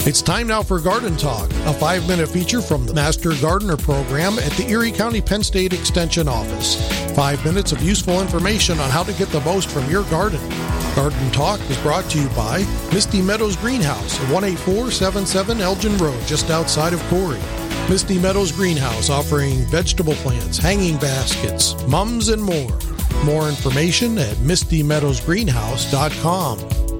It's time now for Garden Talk, a 5-minute feature from the Master Gardener program at the Erie County Penn State Extension Office. 5 minutes of useful information on how to get the most from your garden. Garden Talk is brought to you by Misty Meadows Greenhouse at 18477 Elgin Road, just outside of Corey. Misty Meadows Greenhouse, offering vegetable plants, hanging baskets, mums, and more. More information at mistymeadowsgreenhouse.com.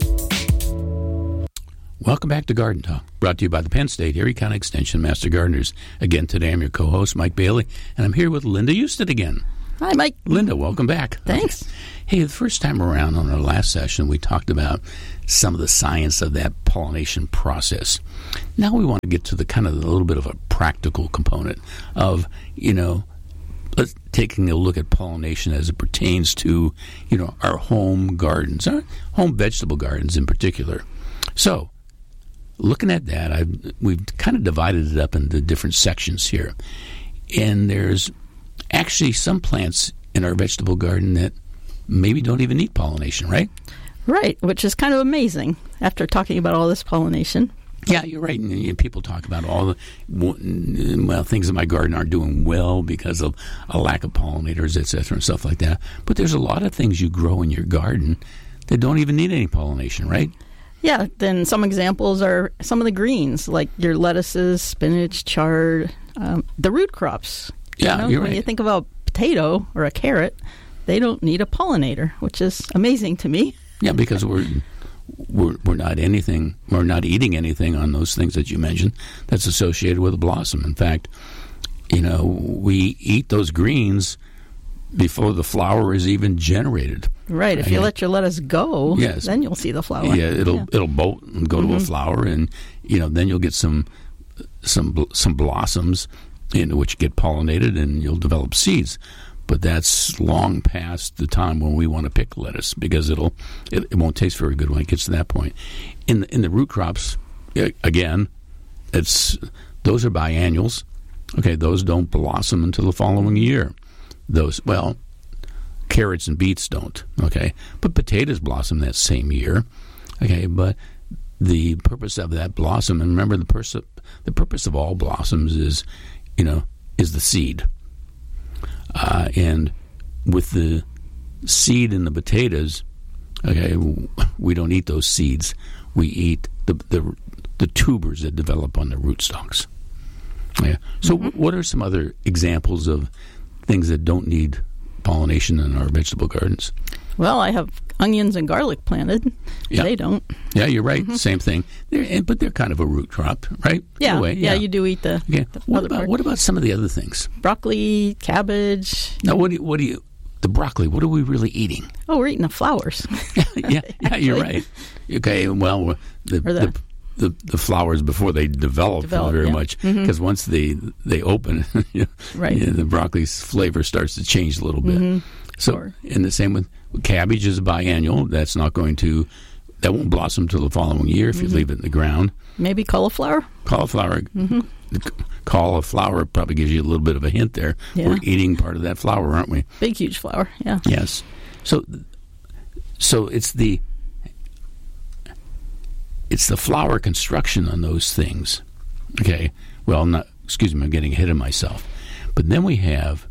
Welcome back to Garden Talk, brought to you by the Penn State Erie County Extension Master Gardeners. Again, today I'm your co-host, Mike Bailey, and I'm here with Linda Husted again. Hi, Mike. Linda, welcome back. Thanks. Okay. Hey, the first time around on our last session, we talked about some of the science of that pollination process. Now we want to get to the kind of a little bit of a practical component of, let's taking a look at pollination as it pertains to, our home gardens, our home vegetable gardens in particular. So, looking at that, we've kind of divided it up into different sections here. And there's actually some plants in our vegetable garden that maybe don't even need pollination, right? Right, which is kind of amazing after talking about all this pollination. Yeah, you're right. And people talk about all the things in my garden aren't doing well because of a lack of pollinators, et cetera, and stuff like that. But there's a lot of things you grow in your garden that don't even need any pollination, right? Yeah, then some examples are some of the greens, like your lettuces, spinach, chard, the root crops. Yeah, you're right. When you think about potato or a carrot, they don't need a pollinator, which is amazing to me. Yeah, because we're not eating anything on those things that you mentioned that's associated with a blossom. In fact, we eat those greens before the flower is even generated. Right. If you let your lettuce go, then you'll see the flower. Yeah, it'll bolt and go to a flower, and then you'll get some blossoms which get pollinated, and you'll develop seeds. But that's long past the time when we want to pick lettuce because it won't taste very good when it gets to that point. In the root crops, again, those are biennials. Okay, those don't blossom until the following year. Carrots and beets don't. Okay, but potatoes blossom that same year. Okay, but the purpose of that blossom, and remember the purpose of all blossoms is the seed. And with the seed in the potatoes, okay, we don't eat those seeds. We eat the tubers that develop on the rootstocks. Yeah. So what are some other examples of things that don't need pollination in our vegetable gardens? Well, I have onions and garlic planted. Yeah. They don't. Yeah, you're right. Same thing. But they're kind of a root crop, right? Yeah. Anyway, yeah, you do eat the. Okay. The what about some of the other things? Broccoli, cabbage. Now, the broccoli? What are we really eating? Oh, we're eating the flowers. yeah, you're right. Okay. Well, the flowers before they develop very much because once they open, right. The broccoli's flavor starts to change a little bit. So, and the same with cabbage is a biennial. That won't blossom till the following year if you leave it in the ground. Maybe cauliflower. Cauliflower probably gives you a little bit of a hint there. Yeah. We're eating part of that flower, aren't we? Big, huge flower. Yeah. Yes. So it's the flower construction on those things. Okay. Well, I'm getting ahead of myself. But then we have,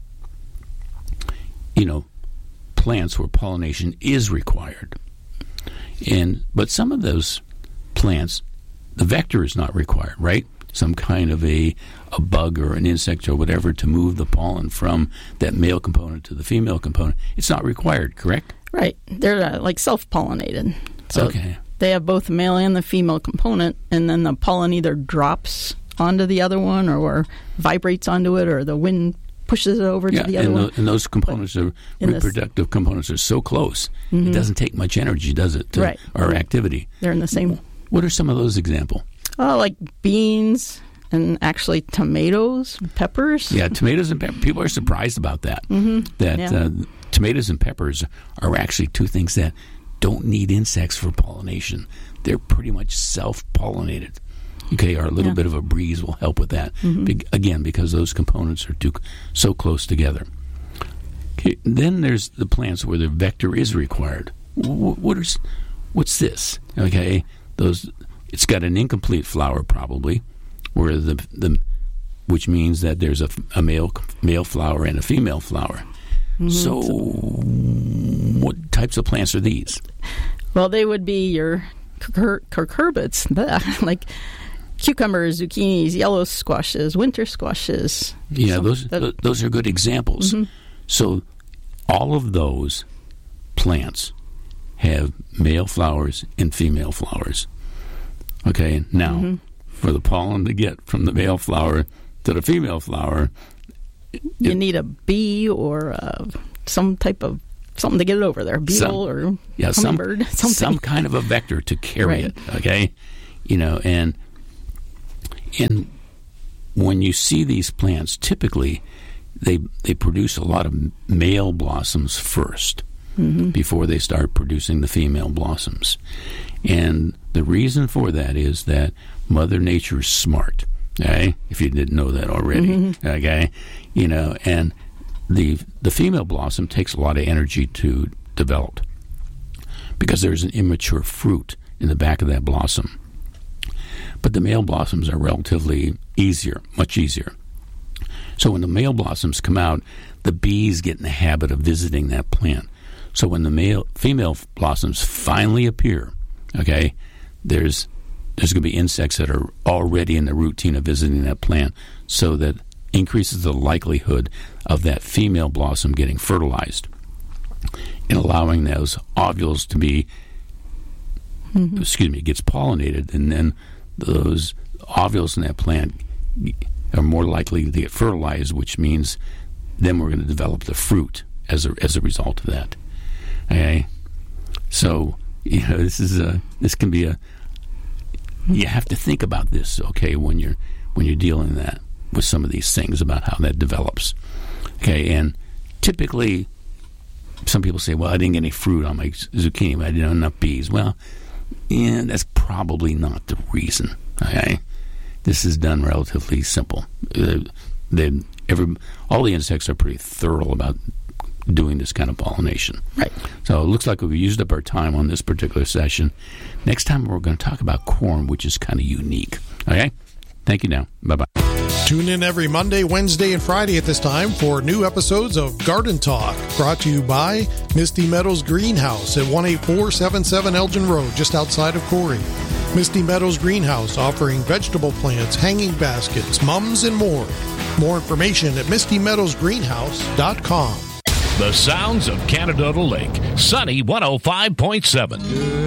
plants where pollination is required. But some of those plants, the vector is not required, right? Some kind of a bug or an insect or whatever to move the pollen from that male component to the female component. It's not required, correct? Right. They're like self-pollinated. So okay. They have both the male and the female component, and then the pollen either drops onto the other one or vibrates onto it, or the wind pushes it over to the other one. And those components reproductive components are so close, it doesn't take much energy, does it, or activity. They're in the same. What are some of those examples? Like beans and actually tomatoes, peppers. Yeah, tomatoes and peppers. People are surprised about that. Tomatoes and peppers are actually two things that don't need insects for pollination. They're pretty much self-pollinated. Okay, or a little bit of a breeze will help with that. Again, because those components are so close together. Okay, then there's the plants where the vector is required. What's this? Okay, it's got an incomplete flower probably, where which means that there's a male flower and a female flower. Mm-hmm. So what types of plants are these? Well, they would be your cucurbits, like cucumbers, zucchinis, yellow squashes, winter squashes. Yeah, those are good examples. Mm-hmm. So all of those plants have male flowers and female flowers. Okay, now for the pollen to get from the male flower to the female flower, you need a bee or some type of something to get it over there, beetle or hummingbird, some kind of a vector to carry it. Okay, and when you see these plants, typically they produce a lot of male blossoms first before they start producing the female blossoms. And the reason for that is that Mother Nature is smart. Okay, if you didn't know that already. Okay, and the female blossom takes a lot of energy to develop because there's an immature fruit in the back of that blossom. But the male blossoms are relatively much easier. So when the male blossoms come out, the bees get in the habit of visiting that plant. So when the female blossoms finally appear, okay, there's going to be insects that are already in the routine of visiting that plant, so that increases the likelihood of that female blossom getting fertilized and allowing those ovules to be, gets pollinated, and then those ovules in that plant are more likely to get fertilized, which means then we're going to develop the fruit as a result of that. Okay, so this can be you have to think about this, okay, when you're dealing with some of these things about how that develops. Okay, and typically some people say, well, I didn't get any fruit on my zucchini, but I didn't have enough bees. Well, that's probably not the reason. Okay, this is done relatively simple. All the insects are pretty thorough about doing this kind of pollination. Right. So it looks like we've used up our time on this particular session. Next time we're going to talk about corn, which is kind of unique. Okay? Thank you now. Bye-bye. Tune in every Monday, Wednesday, and Friday at this time for new episodes of Garden Talk, brought to you by Misty Meadows Greenhouse at 18477 Elgin Road, just outside of Corey. Misty Meadows Greenhouse, offering vegetable plants, hanging baskets, mums, and more. More information at mistymeadowsgreenhouse.com. The sounds of Canadota Lake. Sunny 105.7.